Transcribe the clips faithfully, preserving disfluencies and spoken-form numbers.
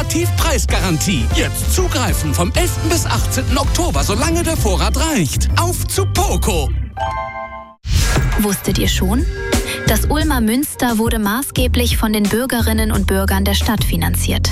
Tiefpreisgarantie. Jetzt zugreifen vom elften bis achtzehnten Oktober, solange der Vorrat reicht. Auf zu Poco! Wusstet ihr schon? Das Ulmer Münster wurde maßgeblich von den Bürgerinnen und Bürgern der Stadt finanziert.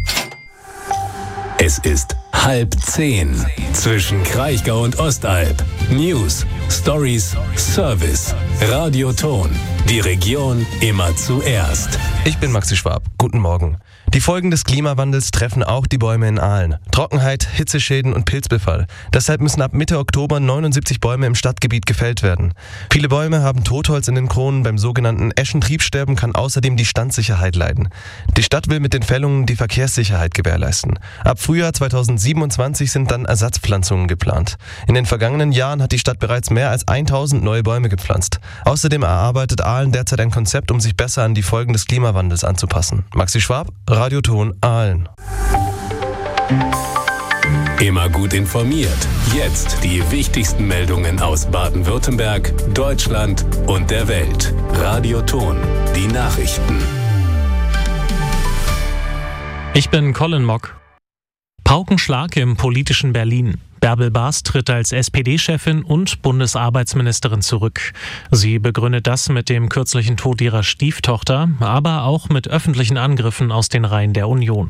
Es ist halb zehn. Zwischen Kraichgau und Ostalb. News, Stories, Service. Radioton. Die Region immer zuerst. Ich bin Maxi Schwab. Guten Morgen. Die Folgen des Klimawandels treffen auch die Bäume in Aalen. Trockenheit, Hitzeschäden und Pilzbefall. Deshalb müssen ab Mitte Oktober neunundsiebzig Bäume im Stadtgebiet gefällt werden. Viele Bäume haben Totholz in den Kronen. Beim sogenannten Eschentriebsterben kann außerdem die Standsicherheit leiden. Die Stadt will mit den Fällungen die Verkehrssicherheit gewährleisten. Ab Frühjahr zweitausendsiebenundzwanzig sind dann Ersatzpflanzungen geplant. In den vergangenen Jahren hat die Stadt bereits mehr als tausend neue Bäume gepflanzt. Außerdem erarbeitet Aalen derzeit ein Konzept, um sich besser an die Folgen des Klimawandels anzupassen. Maxi Schwab, Radioton Aalen. Immer gut informiert. Jetzt die wichtigsten Meldungen aus Baden-Württemberg, Deutschland und der Welt. Radioton, die Nachrichten. Ich bin Colin Mock. Paukenschlag im politischen Berlin. Bärbel Baas tritt als S P D-Chefin und Bundesarbeitsministerin zurück. Sie begründet das mit dem kürzlichen Tod ihrer Stieftochter, aber auch mit öffentlichen Angriffen aus den Reihen der Union.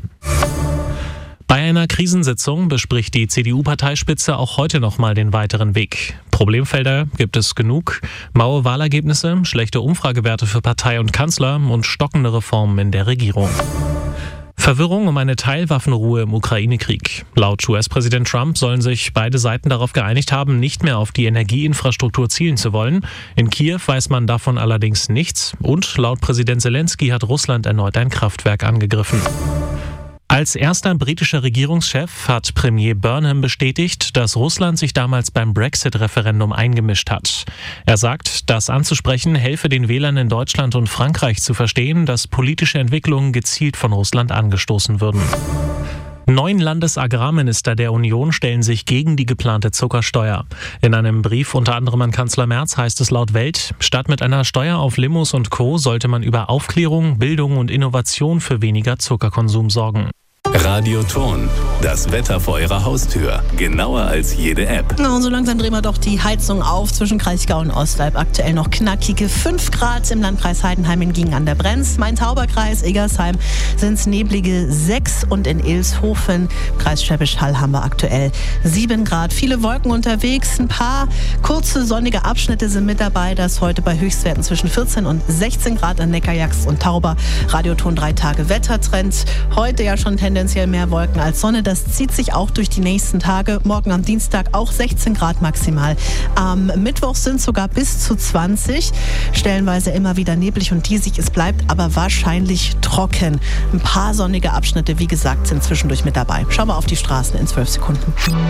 Bei einer Krisensitzung bespricht die C D U-Parteispitze auch heute nochmal den weiteren Weg. Problemfelder gibt es genug: maue Wahlergebnisse, schlechte Umfragewerte für Partei und Kanzler und stockende Reformen in der Regierung. Verwirrung um eine Teilwaffenruhe im Ukraine-Krieg. Laut U S-Präsident Trump sollen sich beide Seiten darauf geeinigt haben, nicht mehr auf die Energieinfrastruktur zielen zu wollen. In Kiew weiß man davon allerdings nichts. Und laut Präsident Zelensky hat Russland erneut ein Kraftwerk angegriffen. Als erster britischer Regierungschef hat Premier Burnham bestätigt, dass Russland sich damals beim Brexit-Referendum eingemischt hat. Er sagt, das anzusprechen helfe den Wählern in Deutschland und Frankreich zu verstehen, dass politische Entwicklungen gezielt von Russland angestoßen würden. Neun Landesagrarminister der Union stellen sich gegen die geplante Zuckersteuer. In einem Brief unter anderem an Kanzler Merz heißt es laut Welt, statt mit einer Steuer auf Limos und Co. sollte man über Aufklärung, Bildung und Innovation für weniger Zuckerkonsum sorgen. Radioton, das Wetter vor Ihrer Haustür. Genauer als jede App. Na, und so langsam drehen wir doch die Heizung auf zwischen Kraichgau und Ostalb. Aktuell noch knackige fünf Grad im Landkreis Heidenheim hingegen an der Brenz. Main-Tauber-Kreis, Eggersheim sind es neblige sechs und in Ilshofen, Kreis Schwäbisch Hall, haben wir aktuell sieben Grad. Viele Wolken unterwegs, ein paar kurze sonnige Abschnitte sind mit dabei. Das heute bei Höchstwerten zwischen vierzehn und sechzehn Grad an Neckarjagst und Tauber. Radioton drei Tage Wettertrend. Heute ja schon tendenziell mehr Wolken als Sonne. Das zieht sich auch durch die nächsten Tage. Morgen am Dienstag auch sechzehn Grad maximal. Am Mittwoch sind sogar bis zu zwanzig. Stellenweise immer wieder neblig und diesig. Es bleibt aber wahrscheinlich trocken. Ein paar sonnige Abschnitte, wie gesagt, sind zwischendurch mit dabei. Schauen wir auf die Straßen in zwölf Sekunden.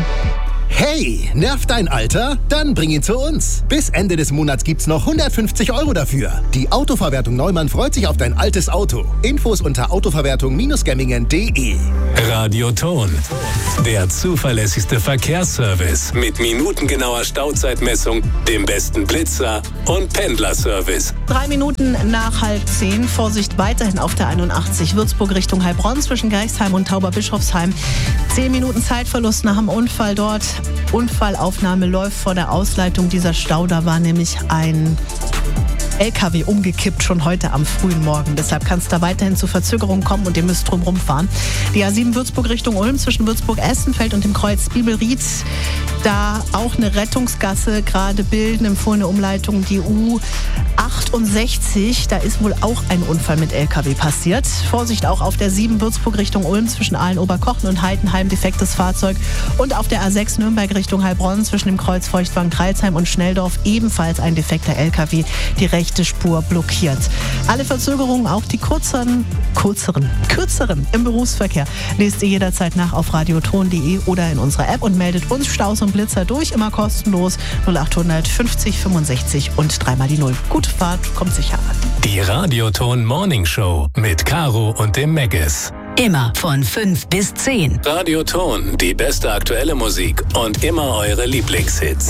Hey, nervt dein Alter? Dann bring ihn zu uns. Bis Ende des Monats gibt's noch hundertfünfzig Euro dafür. Die Autoverwertung Neumann freut sich auf dein altes Auto. Infos unter autoverwertung Gemmingen punkt de. Radioton, der zuverlässigste Verkehrsservice mit minutengenauer Stauzeitmessung, dem besten Blitzer und Pendlerservice. Drei Minuten nach halb zehn. Vorsicht weiterhin auf der einundachtzig Würzburg Richtung Heilbronn zwischen Geichsheim und Tauberbischofsheim. Zehn Minuten Zeitverlust nach dem Unfall dort. Unfallaufnahme läuft vor der Ausleitung. Dieser Stau, da war nämlich ein L K W umgekippt, schon heute am frühen Morgen. Deshalb kann es da weiterhin zu Verzögerungen kommen und ihr müsst drum rumfahren. Die A sieben Würzburg Richtung Ulm zwischen Würzburg-Essenfeld und dem Kreuz Bibelried. Da auch eine Rettungsgasse gerade bilden, empfohlene Umleitung die U achtundsechzig. Da ist wohl auch ein Unfall mit L K W passiert. Vorsicht auch auf der sieben Würzburg Richtung Ulm zwischen Aalen-Oberkochen und Heidenheim, defektes Fahrzeug. Und auf der A sechs Nürnberg Richtung Heilbronn zwischen dem Kreuz Feuchtwagen-Kreilsheim und Schnelldorf ebenfalls ein defekter L K W. Die rechte Spur blockiert. Alle Verzögerungen, auch die kürzeren, kürzeren, kürzeren im Berufsverkehr, lest ihr jederzeit nach auf radioton punkt de oder in unserer App und meldet uns Staus und Blitzer durch, immer kostenlos. null achthundert fünfzig fünfundsechzig und dreimal die Null. Gute Fahrt, kommt sicher an. Die Radioton Morning Show mit Caro und dem Meggis. Immer von fünf bis zehn. Radioton, die beste aktuelle Musik und immer eure Lieblingshits.